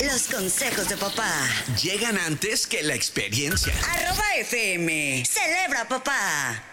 Los consejos de papá llegan antes que la experiencia. @FM. Celebra, papá.